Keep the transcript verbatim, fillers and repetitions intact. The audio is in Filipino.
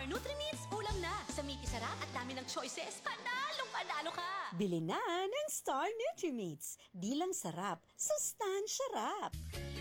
Star Nutri-Meats, ulam na. Sa Miki Sarap at dami ng choices, panalong panalo ka! Bili na ng Star Nutri-Meats. Di lang sarap, sustansya sarap.